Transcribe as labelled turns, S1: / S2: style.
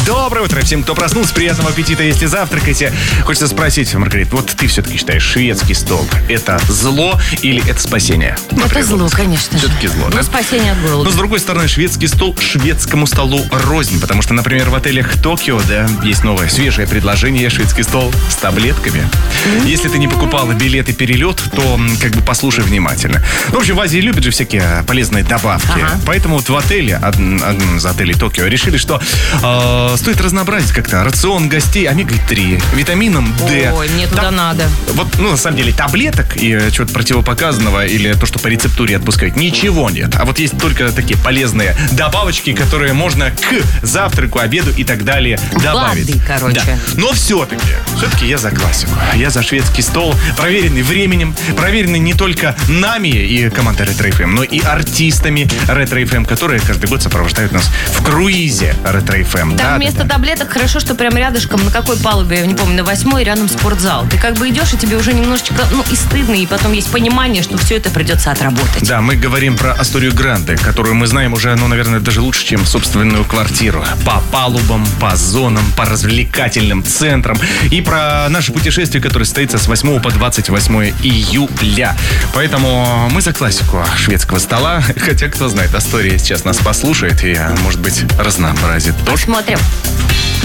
S1: Доброе утро всем, кто проснулся. Приятного аппетита, если завтракаете. Хочется спросить, Маргарита, вот ты все-таки считаешь, шведский стол — это зло или это спасение?
S2: Это зло, конечно.
S1: Все-таки зло, да?
S2: Спасение от голода.
S1: Но, с другой стороны, шведский стол шведскому столу рознь. Потому что, например, в отелях Токио, да, есть новое свежее предложение — шведский стол с таблетками. Если ты не покупала билет и перелет, то как бы послушай внимательно. В общем, в Азии любят же всякие полезные добавки. Поэтому вот в отеле, одном из отелей Токио, решили, что стоит разнообразить как-то рацион гостей омега-3, витамином D.
S2: Ой, мне туда надо.
S1: Вот, на самом деле, таблеток и чего-то противопоказанного или то, что по рецептуре отпускают, ничего нет. А вот есть только такие полезные добавочки, которые можно к завтраку, обеду и так далее добавить.
S2: БАДы, короче.
S1: Да. Но все-таки я за классику. Я за шведский стол, проверенный временем, проверенный не только нами и командой Ретро FM, но и артистами Ретро FM, которые каждый год сопровождают нас в круизе Ретро FM.
S2: Там вместо таблеток хорошо, что прям рядышком, на какой палубе, я не помню, на 8-й, рядом спортзал. Ты как бы идешь, и тебе уже немножечко, и стыдно, и потом есть понимание, что все это придется отработать.
S1: Да, мы говорим про Асторию Гранде, которую мы знаем уже, наверное, даже лучше, чем собственную квартиру. По палубам, по зонам, по развлекательным центрам. И про наше путешествие, которое состоится с 8 по 28 июля. Поэтому мы за классику шведского стола. Хотя, кто знает, Астория сейчас нас послушает и, может быть, разнообразит тоже.
S2: Посмотрим.